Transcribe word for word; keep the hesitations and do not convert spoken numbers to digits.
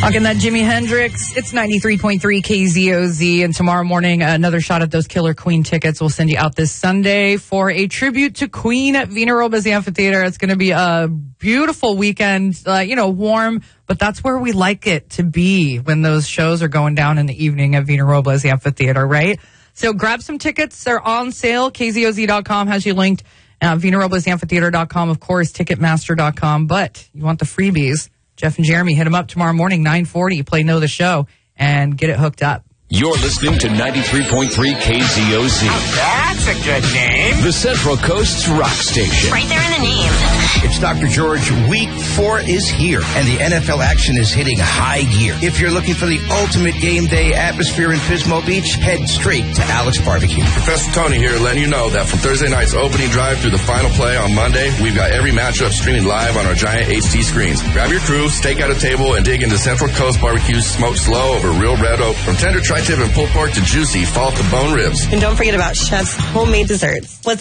Talking that Jimi Hendrix. It's ninety-three point three K Z O Z. And tomorrow morning, another shot at those Killer Queen tickets. We'll send you out this Sunday for a tribute to Queen at Vina Robles Amphitheater. It's going to be a beautiful weekend, uh, you know, warm, but that's where we like it to be when those shows are going down in the evening at Vina Robles Amphitheater, right? So grab some tickets. They're on sale. K Z O Z dot com has you linked. Uh, Vina Robles Amphitheater dot com, of course, Ticketmaster dot com. But you want the freebies. Jeff and Jeremy, hit them up tomorrow morning, nine forty. Play Know the Show and get it hooked up. You're listening to ninety-three point three K Z O Z. Oh, that's a good name. The Central Coast's rock station. Right there in the name. It's Doctor George. Week four is here, and the N F L action is hitting high gear. If you're looking for the ultimate game day atmosphere in Pismo Beach, head straight to Alex Barbecue. Professor Tony here, letting you know that from Thursday night's opening drive through the final play on Monday, we've got every matchup streaming live on our giant H D screens. Grab your crew, stake out a table, and dig into Central Coast Barbecue's smoked slow over real red oak. From tender tri-tip and pulled pork to juicy fall to bone ribs. And don't forget about Chef's homemade desserts. Let's